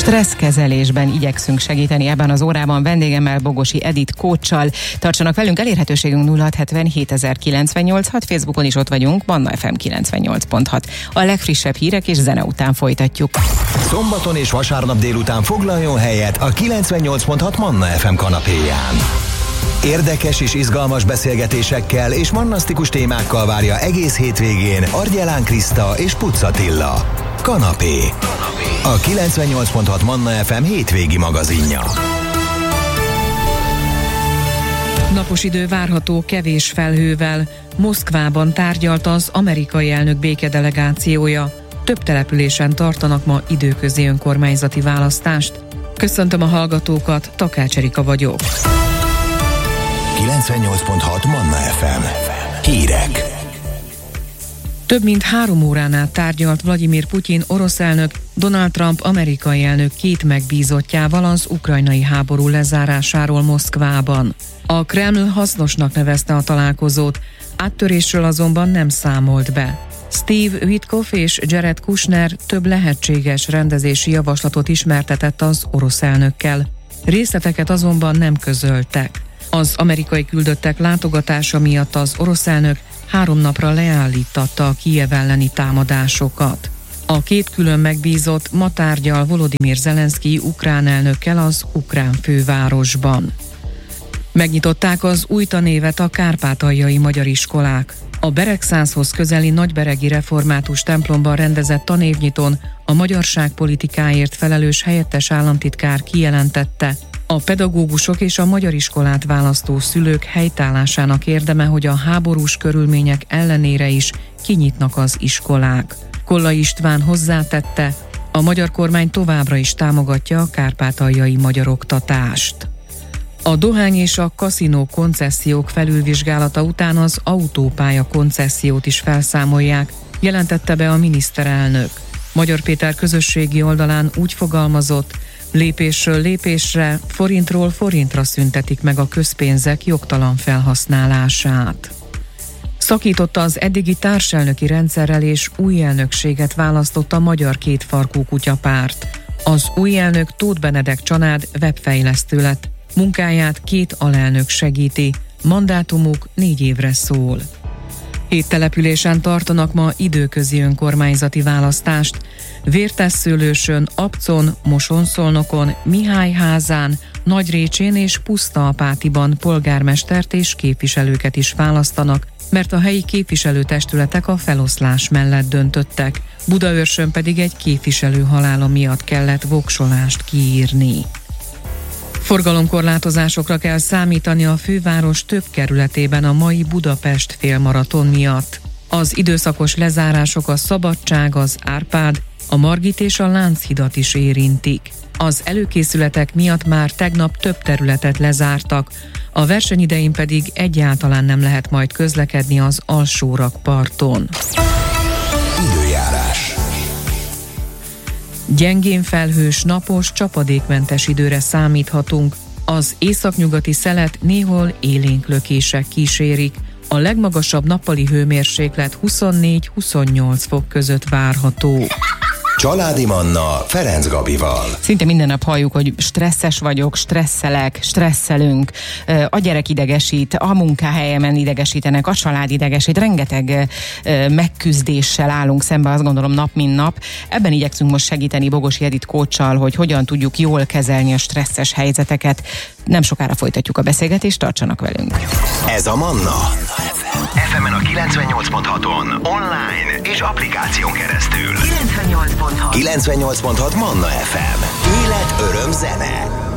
stresszkezelésben igyekszünk segíteni ebben az órában vendégemmel, Bogosi Edit coachsal. Tartsanak velünk, elérhetőségünk 0670 Facebookon is ott vagyunk, Manna FM 98.6. A legfrissebb hírek és zene után folytatjuk. Szombaton és vasárnap délután foglaljon helyet a 98.6 Manna FM kanapéján. Érdekes és izgalmas beszélgetésekkel és mannasztikus témákkal várja egész hétvégén Argyelán Kriszta és Pucz Attila. Kanapé. A 98.6 Manna FM hétvégi magazinja. Napos idő várható kevés felhővel. Moszkvában tárgyalt az amerikai elnök békedelegációja. Több településen tartanak ma időközi önkormányzati választást. Köszöntöm a hallgatókat, Takács Erika vagyok. 98.6 Manna FM. Hírek. Több mint 3 órán át tárgyalt Vladimir Putyin orosz elnök Donald Trump amerikai elnök 2 megbízottjával az ukrajnai háború lezárásáról Moszkvában. A Kreml hasznosnak nevezte a találkozót, áttörésről azonban nem számolt be. Steve Witkoff és Jared Kushner több lehetséges rendezési javaslatot ismertetett az orosz elnökkel. Részleteket azonban nem közöltek. Az amerikai küldöttek látogatása miatt az orosz elnök 3 napra leállítatta a Kijev elleni támadásokat. A 2 külön megbízott ma tárgyal Volodymyr Zelenszkij ukrán elnökkel az ukrán fővárosban. Megnyitották az új tanévet a kárpátaljai magyar iskolák. A Beregszázhoz közeli nagyberegi református templomban rendezett tanévnyitón a magyarságpolitikáért felelős helyettes államtitkár kijelentette, a pedagógusok és a magyar iskolát választó szülők helytállásának érdeme, hogy a háborús körülmények ellenére is kinyitnak az iskolák. Kollai István hozzátette, a magyar kormány továbbra is támogatja a kárpátaljai magyar oktatást. A dohány és a kaszinó koncesziók felülvizsgálata után az autópálya koncesziót is felszámolják, jelentette be a miniszterelnök. Magyar Péter közösségi oldalán úgy fogalmazott, lépésről lépésre, forintról forintra szüntetik meg a közpénzek jogtalan felhasználását. Szakította az eddigi társelnöki rendszerrel és új elnökséget választott a Magyar Kétfarkú Kutyapárt. Az új elnök Tóth Benedek Csanád webfejlesztő lett. Munkáját 2 alelnök segíti, mandátumuk 4 évre szól. 7 településen tartanak ma időközi önkormányzati választást. Vértesszőlősön, Abcon, Mosonszolnokon, Mihályházán, Nagyrécsén és Pusztaapátiban polgármestert és képviselőket is választanak, mert a helyi képviselőtestületek a feloszlás mellett döntöttek. Budaörsön pedig egy képviselő halála miatt kellett voksolást kiírni. Forgalomkorlátozásokra kell számítani a főváros több kerületében a mai Budapest félmaraton miatt. Az időszakos lezárások a Szabadság, az Árpád, a Margit és a Lánchidat is érintik. Az előkészületek miatt már tegnap több területet lezártak, a verseny idején pedig egyáltalán nem lehet majd közlekedni az Alsórakparton. Időjárás. Gyengén felhős, napos, csapadékmentes időre számíthatunk. Az északnyugati szelet néhol élénk lökések kísérik. A legmagasabb nappali hőmérséklet 24-28 fok között várható. Családi Manna Ferenc Gabival. Szinte minden nap halljuk, hogy stresszes vagyok, stresszelek, stresszelünk, a gyerek idegesít, a munkahelyemen idegesítenek, a család idegesít, rengeteg megküzdéssel állunk szembe, azt gondolom nap mint nap. Ebben igyekszünk most segíteni Bogosi Edit coachsal, hogy hogyan tudjuk jól kezelni a stresszes helyzeteket. Nem sokára folytatjuk a beszélgetést, tartsanak velünk. Ez a Manna FM-en a 98.6-on, online és applikáción keresztül. 98.6 Manna FM. Élet, öröm, zene.